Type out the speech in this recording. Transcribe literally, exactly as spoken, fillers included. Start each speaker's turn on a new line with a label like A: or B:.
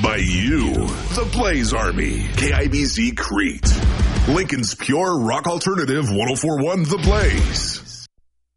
A: by you, the Blaze Army, K I B Z Crete. Lincoln's pure rock alternative, one oh four point one The Blaze.